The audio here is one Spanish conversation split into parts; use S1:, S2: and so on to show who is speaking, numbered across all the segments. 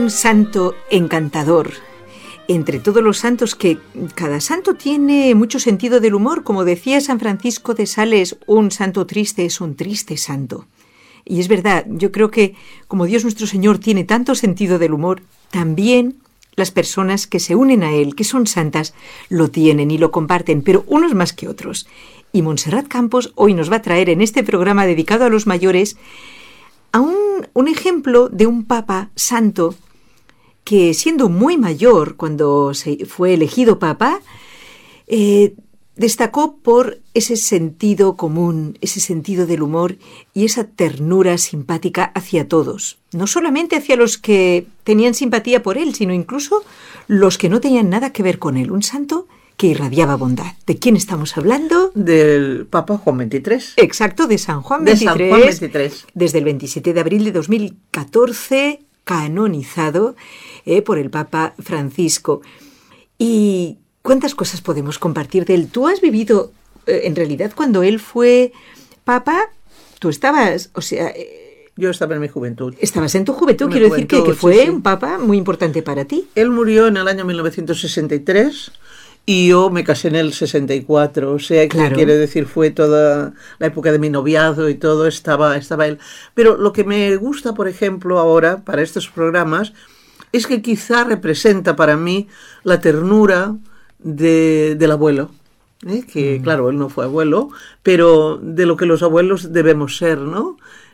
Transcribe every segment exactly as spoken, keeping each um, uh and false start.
S1: un santo encantador. Entre todos los santos, que cada santo tiene mucho sentido del humor. Como decía San Francisco de Sales, un santo triste es un triste santo. Y es verdad, yo creo que como Dios nuestro Señor tiene tanto sentido del humor, también las personas que se unen a Él, que son santas, lo tienen y lo comparten, pero unos más que otros. Y Montserrat Campos hoy nos va a traer en este programa dedicado a los mayores a un, un ejemplo de un papa santo que, siendo muy mayor cuando se fue elegido papa, eh, destacó por ese sentido común, ese sentido del humor y esa ternura simpática hacia todos. No solamente hacia los que tenían simpatía por él, sino incluso los que no tenían nada que ver con él. Un santo que irradiaba bondad. ¿De quién estamos hablando?
S2: Del Papa Juan veintitrés.
S1: Exacto, de San Juan
S2: de
S1: veintitrés.
S2: San Juan veintitrés.
S1: Desde el veintisiete de abril de dos mil catorce, canonizado eh, por el Papa Francisco. ¿Y cuántas cosas podemos compartir de él? Tú has vivido, eh, en realidad, cuando él fue papa, tú estabas, o sea... Eh,
S2: Yo estaba en mi juventud.
S1: Estabas en tu juventud,
S2: en
S1: quiero
S2: juventud,
S1: decir que, que fue
S2: sí, sí.
S1: un papa muy importante para ti.
S2: Él murió en el año mil novecientos sesenta y tres y yo me casé en el sesenta y cuatro, o sea, que
S1: Claro.
S2: quiere decir, fue toda la época de mi noviazgo y todo, estaba, estaba él. Pero lo que me gusta, por ejemplo, ahora, para estos programas, es que quizá representa para mí la ternura de, del abuelo. ¿eh? Que, mm. claro, él no fue abuelo, pero de lo que los abuelos debemos ser, ¿no?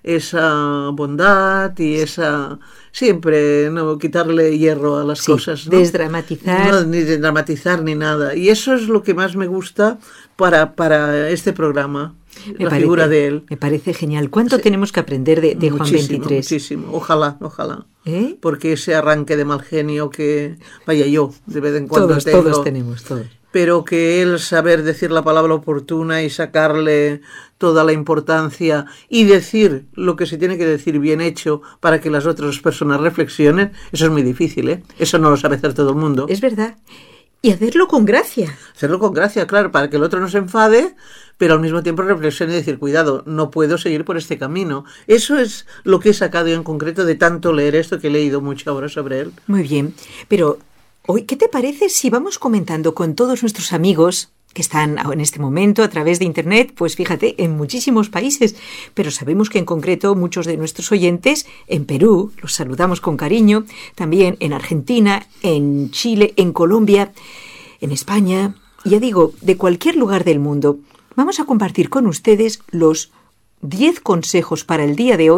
S2: Esa bondad y esa... Siempre, no quitarle hierro a las
S1: sí,
S2: cosas, ¿no?
S1: Desdramatizar.
S2: No, ni dramatizar ni nada. Y eso es lo que más me gusta para, para este programa,
S1: me
S2: la
S1: parece,
S2: figura de él.
S1: Me parece genial. ¿Cuánto sí. tenemos que aprender de, de Juan veintitrés?
S2: Muchísimo, ojalá, ojalá.
S1: ¿Eh?
S2: Porque ese arranque de mal genio que, vaya, yo de vez en cuando
S1: todos,
S2: tengo.
S1: Todos tenemos, todos.
S2: Pero que él saber decir la palabra oportuna y sacarle toda la importancia y decir lo que se tiene que decir bien hecho para que las otras personas reflexionen, eso es muy difícil, ¿eh? Eso no lo sabe hacer todo el mundo.
S1: Es verdad. Y hacerlo con gracia.
S2: Hacerlo con gracia, claro, para que el otro no se enfade, pero al mismo tiempo reflexione y decir, cuidado, no puedo seguir por este camino. Eso es lo que he sacado yo en concreto de tanto leer esto, que he leído mucho ahora sobre él.
S1: Muy bien, pero... Hoy, ¿qué te parece si vamos comentando con todos nuestros amigos que están en este momento a través de Internet? Pues fíjate, en muchísimos países, pero sabemos que en concreto muchos de nuestros oyentes en Perú, los saludamos con cariño, también en Argentina, en Chile, en Colombia, en España, ya digo, de cualquier lugar del mundo. Vamos a compartir con ustedes los diez consejos para el día de hoy